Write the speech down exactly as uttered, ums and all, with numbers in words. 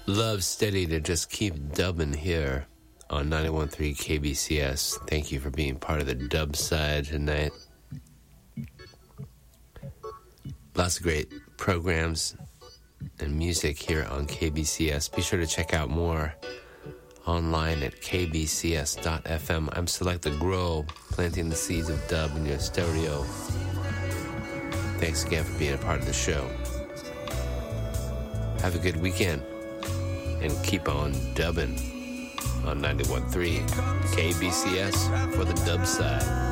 Love steady to just keep dubbing here on ninety-one point three K B C S. Thank you for being part of the dub side tonight. Lots of great programs and music here on K B C S. Be sure to check out more online at k b c s dot f m. I'm Selecta Grow, planting the seeds of dub in your stereo. Thanks again for being a part of the show. Have a good weekend and keep on dubbing on ninety-one point three K B C S for the dub side.